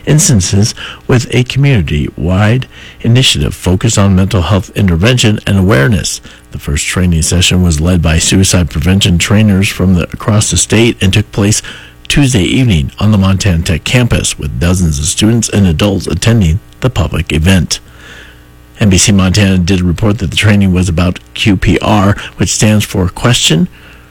instances with a community-wide initiative focused on mental health intervention and awareness. The first training session was led by suicide prevention trainers from across the state and took place Tuesday evening on the Montana Tech campus, with dozens of students and adults attending the public event. NBC Montana did report that the training was about QPR, which stands for Question,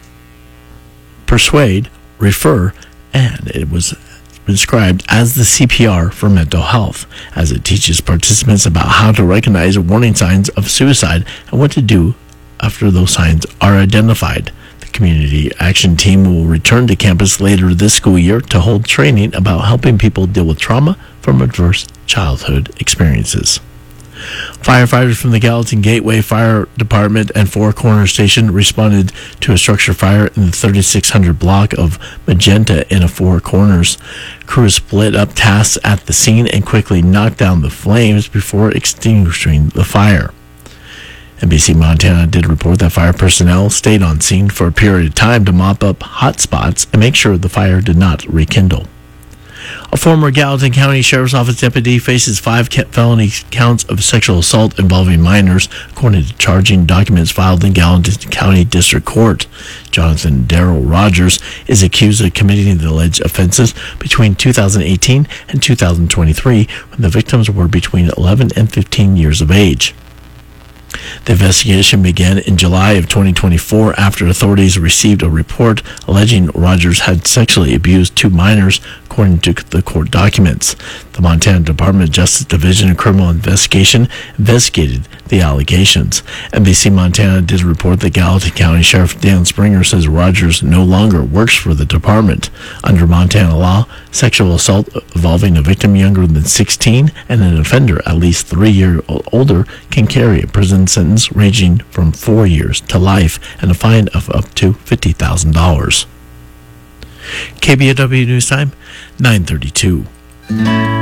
Persuade, Refer, and it was described as the CPR for mental health, as it teaches participants about how to recognize warning signs of suicide and what to do after those signs are identified. The Community Action Team will return to campus later this school year to hold training about helping people deal with trauma from adverse childhood experiences. Firefighters from the Gallatin Gateway Fire Department and Four Corners Station responded to a structure fire in the 3600 block of Magenta in Four Corners. Crews split up tasks at the scene and quickly knocked down the flames before extinguishing the fire. NBC Montana did report that fire personnel stayed on scene for a period of time to mop up hot spots and make sure the fire did not rekindle. A former Gallatin County Sheriff's Office deputy faces 5 felony counts of sexual assault involving minors, according to charging documents filed in Gallatin County District Court. Jonathan Darrell Rogers is accused of committing the alleged offenses between 2018 and 2023, when the victims were between 11 and 15 years of age. The investigation began in July of 2024 after authorities received a report alleging Rogers had sexually abused 2 minors, according to the court documents. The Montana Department of Justice Division of Criminal Investigation investigated the allegations. NBC Montana did report that Gallatin County Sheriff Dan Springer says Rogers no longer works for the department. Under Montana law, sexual assault involving a victim younger than 16 and an offender at least 3 years older can carry a prison sentence ranging from 4 years to life and a fine of up to $50,000. KBOW News Time, 9:32.